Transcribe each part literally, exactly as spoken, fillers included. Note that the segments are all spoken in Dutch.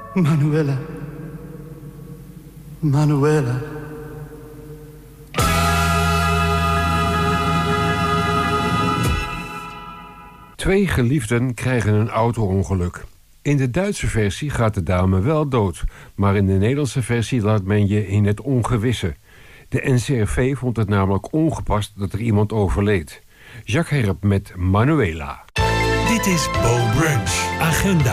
Manuela. Manuela. Twee geliefden krijgen een auto-ongeluk. In de Duitse versie gaat de dame wel dood, maar in de Nederlandse versie laat men je in het ongewisse. De N C R V vond het namelijk ongepast dat er iemand overleed. Jacques Herp met Manuela. Dit is Bo Brunch Agenda.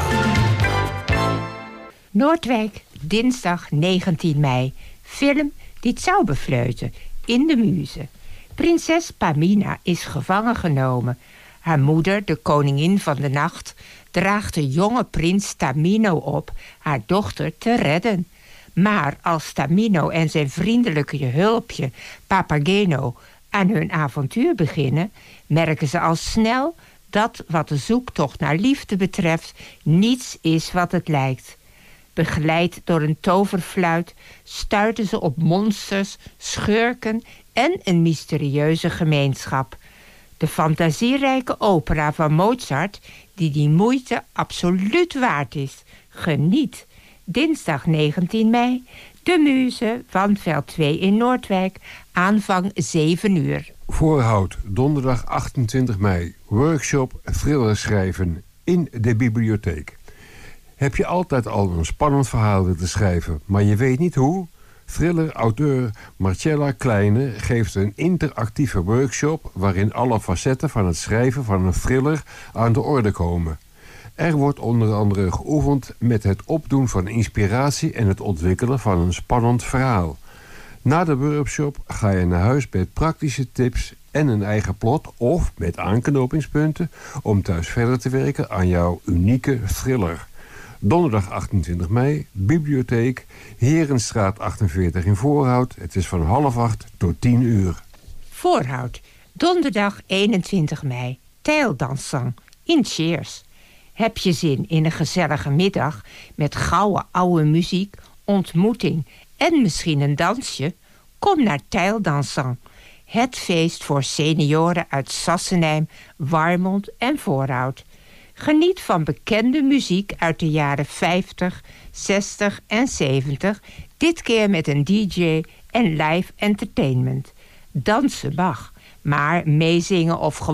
Noordwijk, dinsdag negentien mei. Film die het zou befleuten. In de Muze. Prinses Pamina is gevangen genomen. Haar moeder, de koningin van de nacht, draagt de jonge prins Tamino op haar dochter te redden. Maar als Tamino en zijn vriendelijke hulpje Papageno aan hun avontuur beginnen, merken ze al snel dat wat de zoektocht naar liefde betreft niets is wat het lijkt. Begeleid door een toverfluit stuiten ze op monsters, schurken en een mysterieuze gemeenschap. De fantasierijke opera van Mozart, die die moeite absoluut waard is. Geniet. Dinsdag negentien mei, De Muze, Wandveld twee in Noordwijk, aanvang zeven uur. Voorhout, donderdag achtentwintig mei, workshop thriller schrijven in de bibliotheek. Heb je altijd al een spannend verhaal willen schrijven, maar je weet niet hoe? Thriller-auteur Marcella Kleine geeft een interactieve workshop waarin alle facetten van het schrijven van een thriller aan de orde komen. Er wordt onder andere geoefend met het opdoen van inspiratie en het ontwikkelen van een spannend verhaal. Na de workshop ga je naar huis met praktische tips en een eigen plot of met aanknopingspunten om thuis verder te werken aan jouw unieke thriller. Donderdag achtentwintig mei, bibliotheek, Herenstraat achtenveertig in Voorhout. Het is van half acht tot tien uur. Voorhout, donderdag eenentwintig mei, Tijldansang in Cheers. Heb je zin in een gezellige middag met gouden oude muziek, ontmoeting en misschien een dansje? Kom naar Tijldansang, het feest voor senioren uit Sassenheim, Warmond en Voorhout. Geniet van bekende muziek uit de jaren vijftig, zestig en zeventig. Dit keer met een D J en live entertainment. Dansen mag, maar meezingen of gewoon